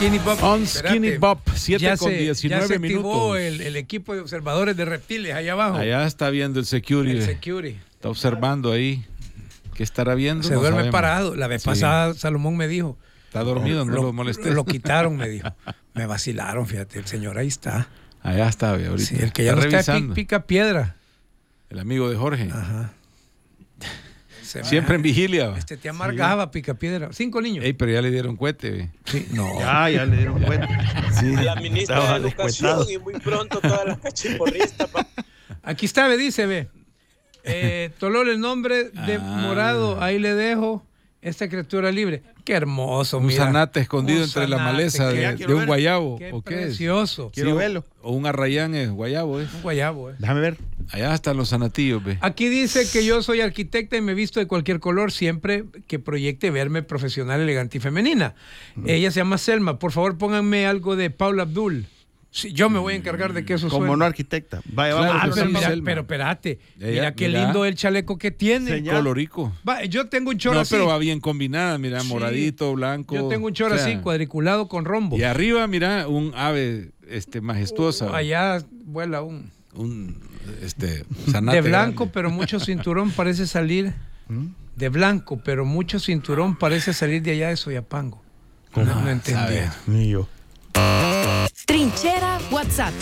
Skinny Bob. On Skinny Bob, 7:19 ya se minutos. activó el equipo de observadores de reptiles allá abajo. Allá está viendo el security. El security. Está observando ahí. ¿Qué estará viendo? Se No duerme sabemos. parado. La vez pasada Salomón me dijo. Está dormido, no lo molestes. Lo quitaron, me dijo. Me vacilaron, fíjate. El señor ahí está. Allá está, ahorita. Sí, el que ya no está pica piedra. El amigo de Jorge. Ajá. Siempre en vigilia. Te amargaba, pica piedra. 5 niños. Ey, pero ya le dieron cohete. Sí, no. Ya le dieron cuenta. Sí. A la ministra de Educación y muy pronto todas las cachiporristas. Aquí está, dice, Tolol, el nombre de Morado, ahí le dejo esta criatura libre. Qué hermoso, un mira. zanate escondido entre la maleza de un guayabo. Qué ¿O qué precioso. es? Quiero verlo. O un arrayán es guayabo, ¿eh? Un guayabo, Déjame ver. Allá están los zanatillos, ve. Aquí dice que yo soy arquitecta y me visto de cualquier color siempre que proyecte verme profesional, elegante y femenina. Ella se llama Selma. Por favor, pónganme algo de Paula Abdul. Sí, yo me voy a encargar de que eso suene. Como no arquitecta. Vaya, Claro, vamos. pero espérate. Mira qué lindo el chaleco que tiene. Colorico. Yo tengo un chor así. No, pero va bien combinada, mira, moradito, blanco. Yo tengo un chor así, cuadriculado con rombo. Y arriba, mira, un ave majestuosa. Allá vuela un zanate de blanco, grande. pero mucho cinturón parece salir. De blanco, pero mucho cinturón parece salir de allá de Soyapango. No entendí. Ni yo. Trinchera WhatsApp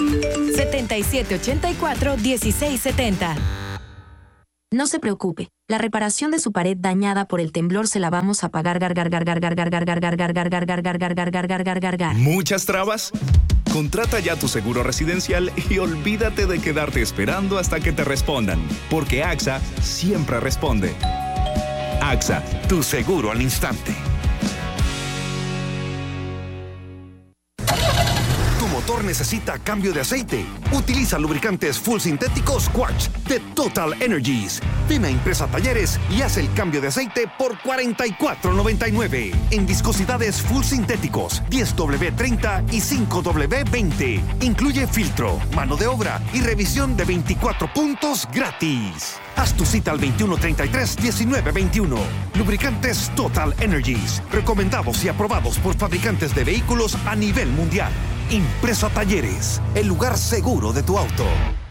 7784-1670. No se preocupe, la reparación de su pared dañada por el temblor se la vamos a pagar. ¿Muchas trabas? Contrata ya tu seguro residencial y olvídate de quedarte esperando hasta que te respondan, porque AXA siempre responde. AXA, tu seguro al instante. Tu motor necesita cambio de aceite. Utiliza lubricantes full sintéticos Quartz de Total Energies. Ven a Impresa Talleres y haz el cambio de aceite por $44.99 en viscosidades full sintéticos 10W30 y 5W20. Incluye filtro, mano de obra y revisión de 24 puntos gratis. Haz tu cita al 2133-1921. Lubricantes Total Energies. Recomendados y aprobados por fabricantes de vehículos a nivel mundial. Impresa Talleres, el lugar seguro de tu auto.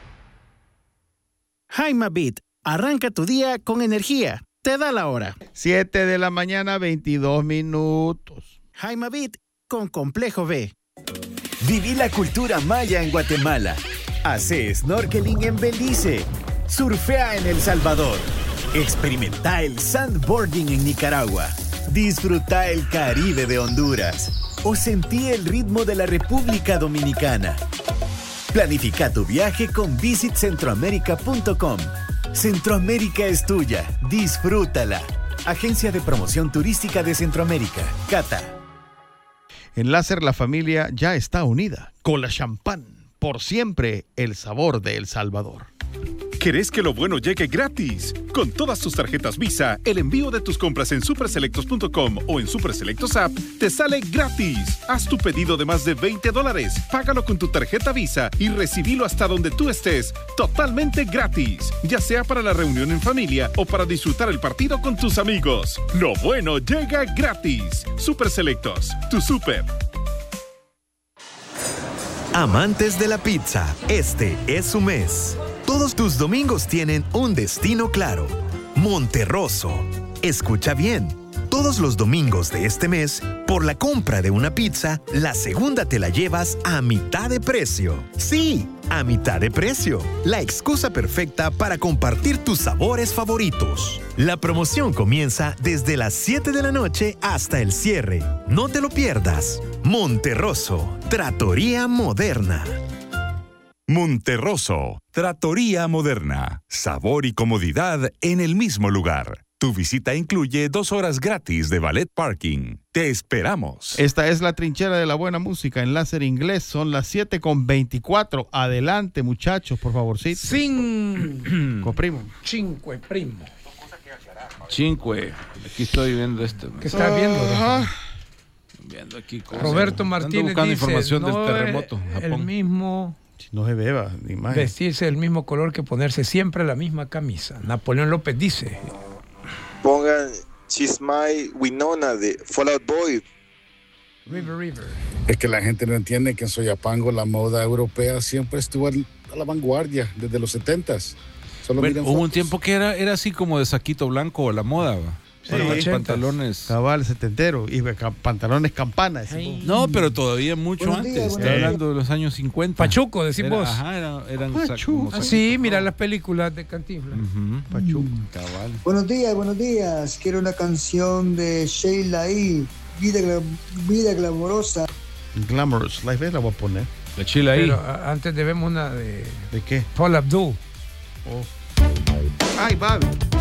Jaima Beat, arranca tu día con energía. Te da la hora. 7 de la mañana, 22 minutos. Jaima Beat con Complejo B. Viví la cultura maya en Guatemala. Hacé snorkeling en Belice. Surfea en El Salvador. Experimenta el sandboarding en Nicaragua. Disfruta el Caribe de Honduras. O sentí el ritmo de la República Dominicana. Planifica tu viaje con visitcentroamerica.com. Centroamérica es tuya. Disfrútala. Agencia de Promoción Turística de Centroamérica. Cata. En Láser la familia ya está unida. Con la champán. Por siempre el sabor de El Salvador. ¿Querés que lo bueno llegue gratis? Con todas tus tarjetas Visa, el envío de tus compras en superselectos.com o en Superselectos App te sale gratis. Haz tu pedido de más de $20, págalo con tu tarjeta Visa y recibilo hasta donde tú estés, totalmente gratis. Ya sea para la reunión en familia o para disfrutar el partido con tus amigos. Lo bueno llega gratis. Superselectos, tu super. Amantes de la pizza, este es su mes. Todos tus domingos tienen un destino claro. Monterroso. Escucha bien. Todos los domingos de este mes, por la compra de una pizza, la segunda te la llevas a mitad de precio. Sí, a mitad de precio. La excusa perfecta para compartir tus sabores favoritos. La promoción comienza desde las 7 de la noche hasta el cierre. No te lo pierdas. Monterroso. Trattoria Moderna. Monterroso, Trattoria Moderna. Sabor y comodidad en el mismo lugar. Tu visita incluye 2 horas gratis de valet parking. Te esperamos. Esta es la trinchera de la buena música en Láser Inglés. Son las 7:24. Adelante, muchachos, por favorcito. Cinco primo. Cinque. Aquí estoy viendo esto. ¿Qué estás viendo? Viendo aquí cosas. Roberto Martínez buscando dice, información no del terremoto en el Japón. mismo... No se beba, ni más. Vestirse del mismo color que ponerse siempre la misma camisa. Napoleón López dice. Pongan She's My Winona de Fall Out Boy. River. Es que la gente no entiende que en Soyapango la moda europea siempre estuvo a la vanguardia desde los 70s. Bueno, hubo un tiempo que era así como de saquito blanco la moda, ¿va? Sí, pantalones. Cabal, setentero. Y pantalones campanas. No, pero todavía mucho antes. Estoy hablando de los años 50. Pachuco, decís vos. Ajá, eran Pachuco. Sí, mira las películas de Cantinflas. Pachuco. Cabal. Buenos días. Quiero una canción de Sheila E. Vida glamorosa. Glamorous Life, la voy a poner. De Sheila E. Pero antes debemos una de... ¿De qué? Paula Abdul. Ay, Babi.